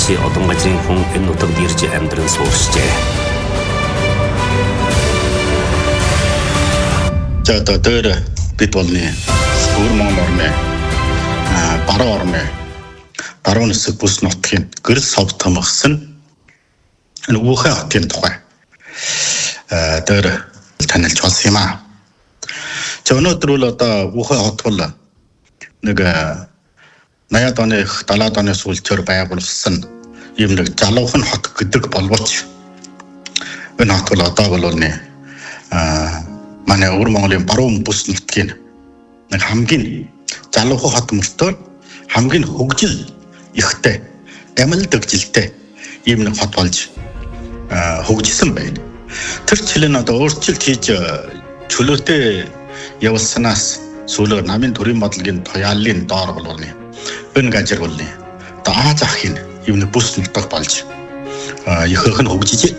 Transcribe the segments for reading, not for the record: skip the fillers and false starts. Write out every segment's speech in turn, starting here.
Улсын олон газрын хүн энэ нутагт ирж амьдран сууршжээ. За одоо дээр бид болны өвөр Монгол орны баруун орны баруун хэсэг бүс нутгийн гэрэл сав томгсон энэ Үхэ хотын тухай дээр танилж болсон юм аа. За өнөөдөр бол одоо Үхэ хот бол нэг 80-аад оны 70-аад оны сүүлчээр байгуулсан юм нэг залуухан хот гэдэг боловч энэ хот бол одоо бол манай өвөр Монголын баруун бүс нутгийн нэг хамгийн залуухан хот мөртөө хамгийн хөгжил ихтэй дамилдагжилтэй ийм нэг хот болж хөгжсөн байна. Тэр чилэн одоо өөрчлөлт хийж чөлөөтэй явуулснаас сүүлээр намын төрийн бодлогын туяаллын доор болвол энэ газар бол одоо Аз ахын ийм нэг бүс нутаг болж ихэнх нь хөгжиж.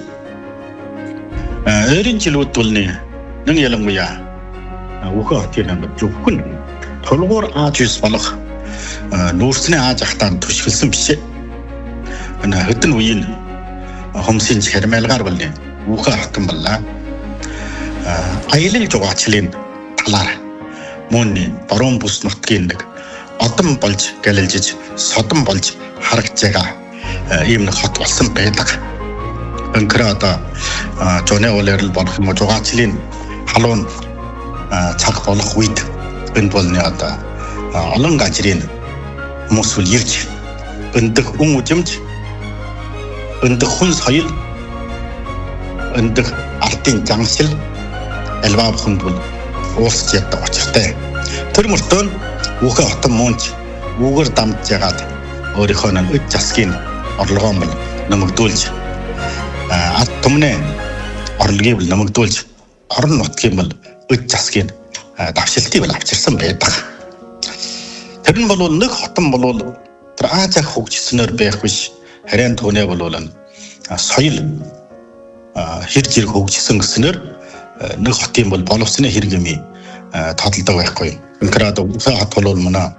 Eerin жилүүд бол нэг ялангуяа Үхэ хотын амьд зөвхөн тулгуур Аз ус болох нүүрсний Аз ахтаа төшгөлсөн биш. Энэ хэдэн үеийн хомсын хэрмэлгаар бол Үхэ хотон боллаа. Аялал жугаачлалын талаар мөн баруун бүс нутгийн нэг одон болж гэлэлжиж содон болж харагдж байгаа ийм нэг хот болсон байдаг. Өнкөр одоо зөний улирал болох юм жугаачлалын халуун цаг болох үед энэ бол одоо олон газрын хүмүүс үл ирж өндөх хүн үжимж өндөх хүн соёл өндөх артын заншил альва бүхэнд бол уусч яддаг очиртай. Тэр мөртөө Үхэ хотон мөнч үгээр дамж ягаад өөрийнхөө нэг үд засгийн орлогоо мөн нэмэгдүүлж ард түмнээ орлогыг нэмэгдүүлж орон нутгийн бол үд засгийн давшилтыг бол авчирсан байдаг. Тэр нь бол нэг хотон бол тэр Аз ах хөгжснөөр байх биш харин түүнээ бол соёл хэр зэрэг хөгжсөн гэснээр нэг хотын бол боловсны хэрэг юм тодлдог байхгүй. Өнөөдөр одоо Үхэ хот бол манай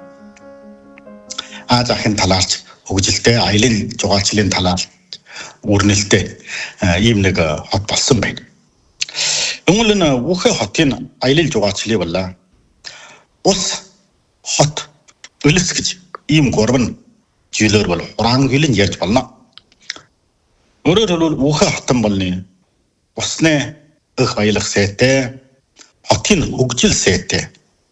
Аз ахын талаарч хөгжилтэй аялал жугаачлалын талаар үрнэлтэй ийм нэг хот болсон байна. Өнгөл нь Үхэ хотын аялал жугаачлалыг боллаа. Ус хот өлс гэж ийм гурван зүйлээр бол хураан гэлэн ярьж болно. Өөрөөр хэлбэл Үхэ хотон болны усны өх баялах сайтай хотын хөгжил сайтай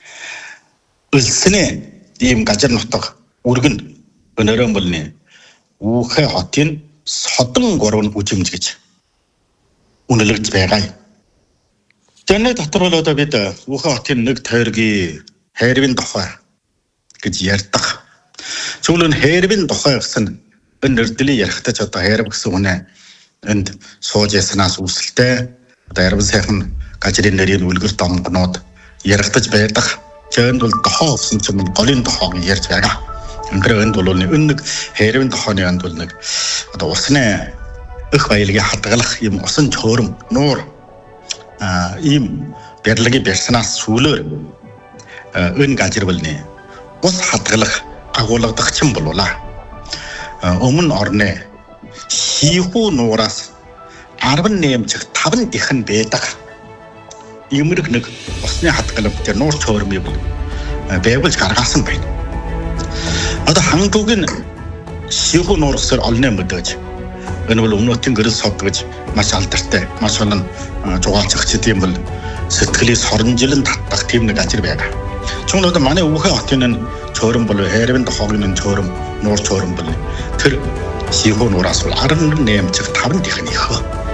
өлсний ийм газар нутаг үргэн өнөрөн болны Үхэ хотын содон гурван үжимж гэж үнэлэгдэж байгаа. Тэний дотор бол одоо бид Үхэ хотын нэг тойргийн хайрвын тухай гэж ярьдаг. Зөвлөн хайрвын тухай гэсэн энэ нэрдлийг ярихдаа ч одоо хайрв гэсэн үнэ энд сууж яснаас үүсэлтэй одоо ярив сайхан газрын нэрийн үлгэр домгонууд яригдаж байдаг. Тэнд бол дохоо гэсэн чинь голын дохоог ярьж байгаа. Энд бол нэг хайрвын дохооны энд бол нэг одоо усны өх баялагийг хадгалах юм усан чөөрөм нуур ийм барилгыг барьснаас сүүлээр энэ газар бол ус хадгалах агуулгадаг ч юм болуулаа. Өмнө орны хийхүү нуураас 18-5 дахин байдаг. Иймэрхүү нэг усны хадгаламжтай нуур чөөрмийг байгуулж гаргасан байна. Одоо хангуугийн хийхүү нуурсаар олны мэдээж энэ бол өмнөдийн гэрэл сод гэж маш алдартай, маш олон жугаалцагчид юм бол сэтгэлийг соронжилан татдаг тийм нэг газар байгаа. Чүн одоо манай Үхэ хотын чөөрөм бол хайрвын дохоогийн чөөрөм нуур чөөрөм бол тэр хийхүү нуураас бол 18-5 дахин их.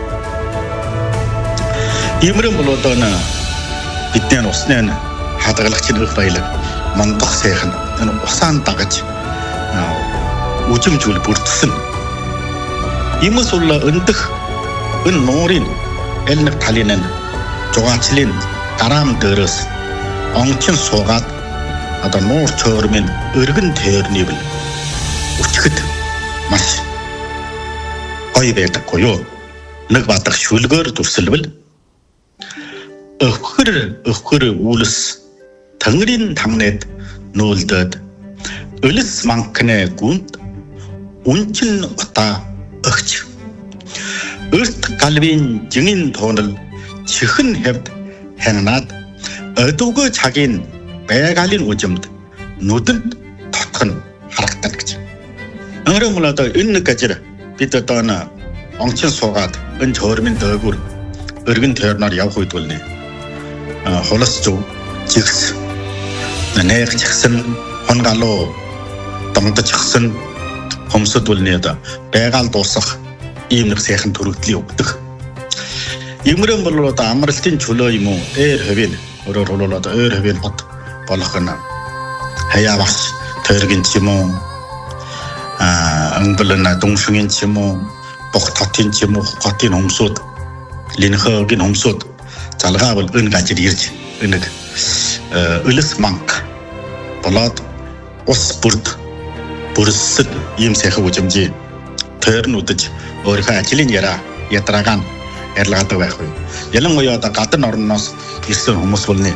Иймэрхүү бол одоо бидний усны хадгалагчийн өх баялаг мондох сайхан энэ усаан дагаж үжимжүүл бүрдсэн. Иймээс бол өндөх энэ нуурын аль нэг талын жугаачлалын дараам дээрээс онцон суугаад одоо нуур чөөрмийн өргөн тойрны бил өчгөд маш гоё байдаггүй юу? Нэг бадах шүлгээр дүрсэлбэл өхөр үлс тэнгэрийн тамнад нүүлдэд өлс манкны гүнд үнчин утаа өгч. Өрт галвийн жигэн тоонол чихэн хэвд хянаад ödөгөө цагийн байгалийн үжимд нүдэнд тотох нь харагдана гэж. Өөрөөр одоо энэ нэг гажир бид одоо онцон суугаад энэ чөөрмийн дөөгөр өргөн тойрноор явах үед бол хулас зүг жигс нэх чигсэн хонгалуу домдож чигсэн хомсод бол одоо байгаал дуусах ийм нэг сайхан төрөгдлийн өгдөг. Иймэрэн бол одоо амралтын чөлөө юм уу ээр хөвийн өөрөөр хэлбэл одоо ээр хөвийн хот болох нь хаяа бас төргийн ч юм уу ангөлна дүншгийн ч юм уу бох татын ч юм уу хотын хомсууд линхогийн хомсууд залгаавал энэ гажир ирж нэг өлс манк болоод ус бүрд бүрсэд ийм сайхан үжимжий тойрнуудаж өөрийнхөө ажлын ятрагаан ярилцдаг байх вэ. Ялангуяа одоо гадны орноос ирсэн хүмүүс бол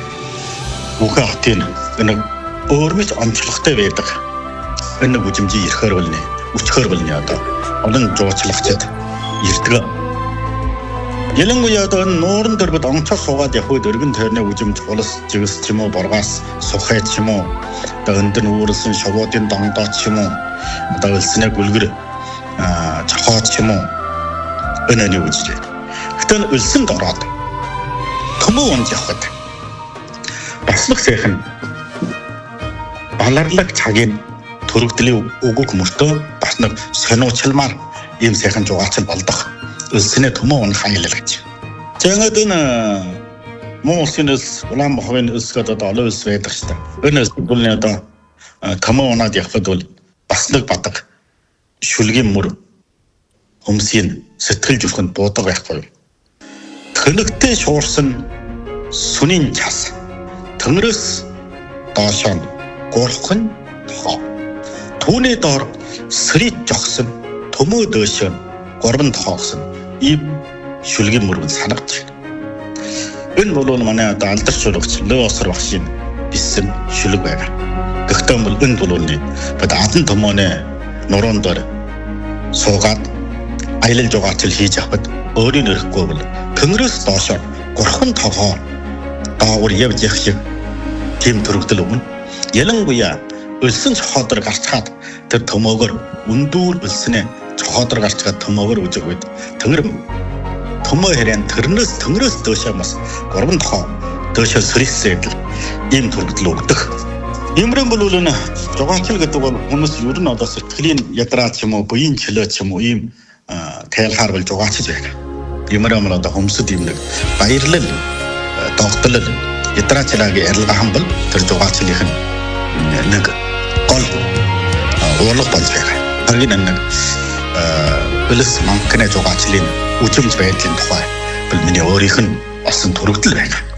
үхэ хотын нэг өөрмөж онцлогтой байдаг. Энэ үжимжий ирэхээр бол өчгөр бол одоо олон жуулчлагчид ирдэг. Ялангуяа одоо нуурын дөрвөд онцоо суугаад явах үед өргөн тойрны үжимж хулас жигс ч юм уу боргаас сухай ч юм уу одоо өндөр үүрлсэн шовоодын дондоо ч юм уу одоо өлснээ гүлгэр чахаад ч юм уу өнөөний үжиж. Гэтэ өлсөнд ороод төмөө унж явахад бас нэг сайхан баларлаг цагийн төрөгдлийн өгөг мөртөө бас нэг сониучилмаар ийм сайхан жугаацал болдох. Өлснээ төмөө унах айлал гэж. Зэнгэд энэ Монгол улсын өлс Улаанбаатарын өлс гэдэг олон өлс байдаг шүү дээ. Энэ өлс бол одоо төмөө унаад явхад бол бас нэг бадаг шүлгийн мөр хөмсийн сэтгэл зүрхэнд дуудаг байхгүй. Төнөгтэй шуурсан сүнийн час төмрөөс доошоо гурхан тоо. Түүний доор сэрít жогсон төмөө дөөшөө гурван тоогсон ийм шүлгийн мөрөнд санагдаж байна. Энэ бол манай одоо алдарч урагч Леосор багшийн бисэн шүлэг байгаа. Гэхдээ бол энэ дулууны бод адан төмөөний нуруунд дор суугаад аялал жугаацал хийж авахд өөрийн өрөхгүй бол төмрөөс доошоо гурхан тоогоо доогуур явж явах шиг тийм төрөгдөл өгнө. Ялангуяа өлсөн цохоодор гарчаад тэр төмөөгөр үндүүр өлснээ цохоодор гарчгаад төмөөгөр үжиг үед төмөө хэрэн төмрөөс дөөшөө бас гурван тохоо дөөшөө сэрэлсээд ийм төрөгдөл өгдөг. Иймэрэн бол энэ жугаачл гэдэг бол хүмүүс ер нь одоо сэтгэлийн ядраа ч юм уу буян чөлөө ч юм уу ийм тайлхаар бол жугаачж байдаг. Иймэрэн бол одоо хүмүүсд ийм нэг баярлал догтлол ядраачлаагийн ярилга хамбал тэр жугаачлынх нь нэг гол урлаг болж байгаа. Харин нэг өлс манкны жугаачлын үжимж байдлын тухай бол миний өөрийнх нь болсон төрөгдөл байна.